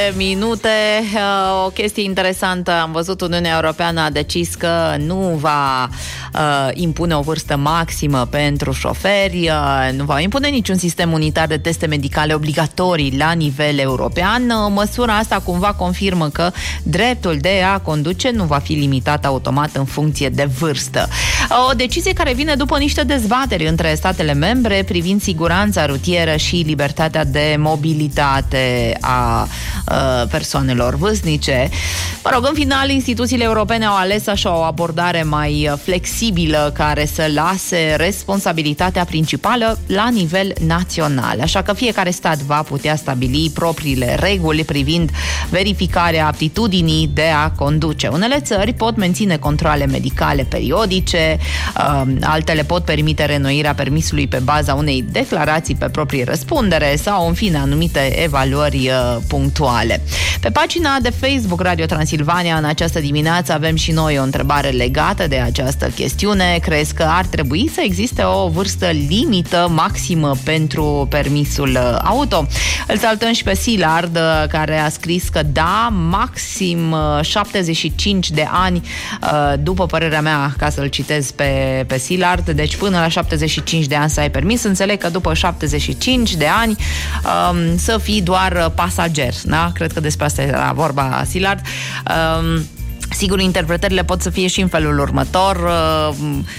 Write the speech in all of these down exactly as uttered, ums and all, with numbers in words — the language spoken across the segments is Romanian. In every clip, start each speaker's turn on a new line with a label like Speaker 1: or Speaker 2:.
Speaker 1: Minute, o chestie interesantă. Am văzut, Uniunea Europeană a decis că nu va uh, impune o vârstă maximă pentru șoferi, uh, nu va impune niciun sistem unitar de teste medicale obligatorii la nivel european. Uh, măsura asta cumva confirmă că dreptul de a conduce nu va fi limitat automat în funcție de vârstă. Uh, o decizie care vine după niște dezbateri între statele membre privind siguranța rutieră și libertatea de mobilitate a persoanelor vârstnice. Mă rog, în final, instituțiile europene au ales așa o abordare mai flexibilă care să lase responsabilitatea principală la nivel național. Așa că fiecare stat va putea stabili propriile reguli privind verificarea aptitudinii de a conduce. Unele țări pot menține controale medicale periodice, altele pot permite reînnoirea permisului pe baza unei declarații pe proprie răspundere sau, în fine, anumite evaluări punctuale. Pe pagina de Facebook Radio Transilvania în această dimineață avem și noi o întrebare legată de această chestiune. Crezi că ar trebui să existe o vârstă limită maximă pentru permisul auto? Îl salutăm și pe Silard, care a scris că da, maxim șaptezeci și cinci de ani, după părerea mea, ca să-l citez pe, pe Silard, deci până la șaptezeci și cinci de ani să ai permis. Înțeleg că după șaptezeci și cinci de ani um, să fii doar pasager, da? Cred că despre asta era vorba, Silard. Um, Sigur, interpretările pot să fie și în felul următor. Uh,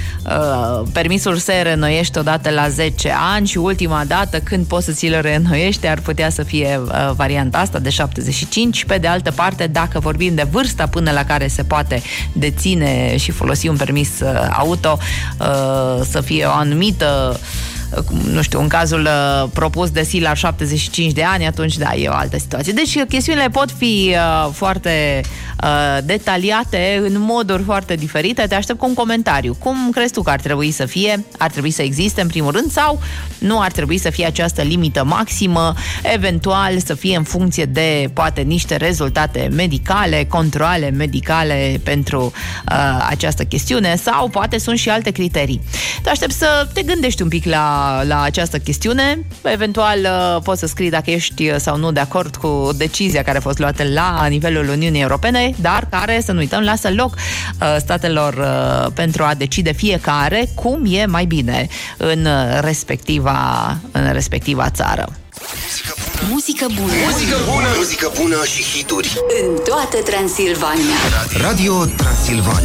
Speaker 1: uh, permisul se reînnoiește odată la zece ani și ultima dată când poți să ți-l reînnoiești ar putea să fie uh, varianta asta de șaptezeci și cinci. Pe de altă parte, dacă vorbim de vârsta până la care se poate deține și folosi un permis uh, auto, uh, să fie o anumită, nu știu, în cazul uh, propus de Sila șaptezeci și cinci de ani, atunci da, e o altă situație. Deci chestiunile pot fi uh, foarte uh, detaliate în moduri foarte diferite. Te aștept cu un comentariu. Cum crezi tu că ar trebui să fie? Ar trebui să existe în primul rând sau nu ar trebui să fie această limită maximă, eventual să fie în funcție de poate niște rezultate medicale, controale medicale pentru uh, această chestiune, sau poate sunt și alte criterii. Te aștept să te gândești un pic la la această chestiune. Eventual poți să scrii dacă ești sau nu de acord cu decizia care a fost luată la nivelul Uniunii Europene, dar care, să nu uităm, lasă loc statelor pentru a decide fiecare cum e mai bine în respectiva, în respectiva țară.
Speaker 2: Muzică bună.
Speaker 3: Muzică bună. Muzică bună și hituri
Speaker 2: în toată Transilvania.
Speaker 3: Radio Transilvania.